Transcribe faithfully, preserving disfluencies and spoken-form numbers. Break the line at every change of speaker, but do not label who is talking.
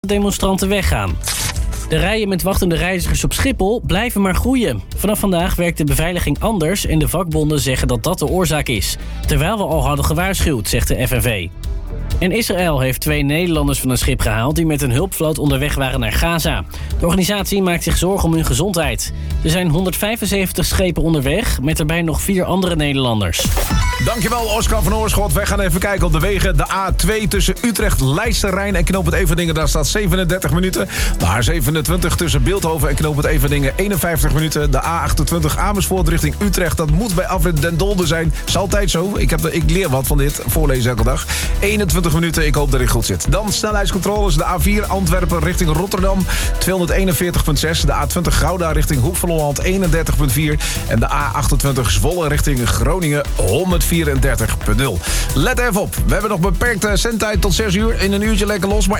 demonstranten weggaan. De rijen met wachtende reizigers op Schiphol blijven maar groeien. Vanaf vandaag werkt de beveiliging anders en de vakbonden zeggen dat dat de oorzaak is. Terwijl we al hadden gewaarschuwd, zegt de F N V. En Israël heeft twee Nederlanders van een schip gehaald die met een hulpvloot onderweg waren naar Gaza. De organisatie maakt zich zorgen om hun gezondheid. Er zijn honderdvijfenzeventig schepen onderweg, met erbij nog vier andere Nederlanders.
Dankjewel Oscar van Oorschot. Wij gaan even kijken op de wegen. De A twee tussen Utrecht, Leisterrijn en Knoop het Everdingen. Daar staat zevenendertig minuten. De A zevenentwintig tussen Beeldhoven en Knoop het Everdingen. eenenvijftig minuten. De A achtentwintig Amersfoort richting Utrecht. Dat moet bij afrit Den Dolder zijn. Is altijd zo. Ik, heb, ik leer wat van dit. Voorlezen elke dag. eenentwintig minuten. Ik hoop dat ik goed zit. Dan snelheidscontroles. De A vier Antwerpen richting Rotterdam. tweehonderdeenenveertig komma zes. De A twintig Gouda richting Hoek van Holland. eenendertig komma vier. En de A achtentwintig Zwolle richting Groningen. honderdvierendertig komma nul. Let even op. We hebben nog beperkte zendtijd tot zes uur. In een uurtje lekker los. Maar